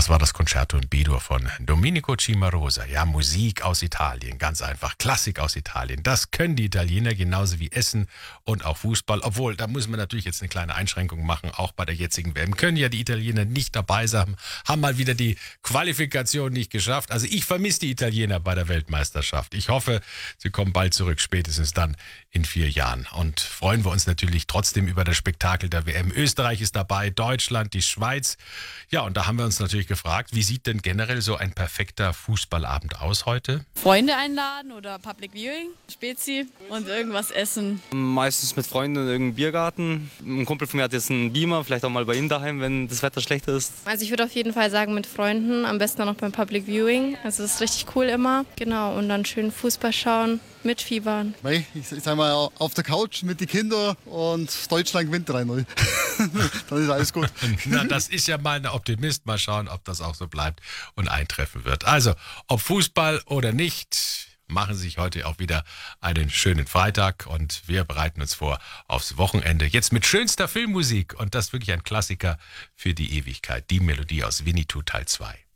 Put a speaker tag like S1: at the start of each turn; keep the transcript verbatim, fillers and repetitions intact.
S1: Das war das Concerto in B-Dur von Domenico Cimarosa. Ja, Musik aus Italien, ganz einfach. Klassik aus Italien. Das können die Italiener genauso wie Essen und auch Fußball. Obwohl, da muss man natürlich jetzt eine kleine Einschränkung machen. Auch bei der jetzigen W M können ja die Italiener nicht dabei sein. Haben mal wieder die Qualifikation nicht geschafft. Also ich vermisse die Italiener bei der Weltmeisterschaft. Ich hoffe, sie kommen bald zurück, spätestens dann in vier Jahren. Und freuen wir uns natürlich trotzdem über das Spektakel der W M. Österreich ist dabei, Deutschland, die Schweiz. Ja, und da haben wir uns natürlich gefragt, wie sieht denn generell so ein perfekter Fußballabend aus heute?
S2: Freunde einladen oder Public Viewing, Spezi und irgendwas essen.
S3: Meistens mit Freunden in irgendeinem Biergarten. Ein Kumpel von mir hat jetzt einen Beamer, vielleicht auch mal bei ihm daheim, wenn das Wetter schlecht ist.
S4: Also ich würde auf jeden Fall sagen mit Freunden, am besten auch noch beim Public Viewing. Also das ist richtig cool immer. Genau, und dann schön Fußball schauen, mitfiebern.
S5: Ich, ich sag mal, auf der Couch mit den Kindern und Deutschland gewinnt drei null. Dann ist alles gut.
S1: Na, das ist ja mal ein Optimist. Mal schauen, ob das auch so bleibt und eintreffen wird. Also, ob Fußball oder nicht, machen Sie sich heute auch wieder einen schönen Freitag und wir bereiten uns vor aufs Wochenende. Jetzt mit schönster Filmmusik und das wirklich ein Klassiker für die Ewigkeit. Die Melodie aus Winnetou Teil zwei.